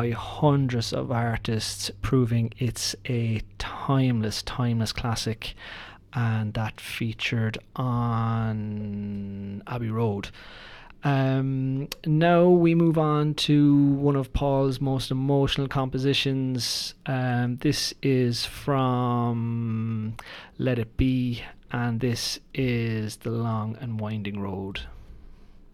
by hundreds of artists, proving it's a timeless, timeless classic, and that featured on Abbey Road. Now we move on to one of Paul's most emotional compositions. This is from Let It Be, and this is The Long and Winding Road.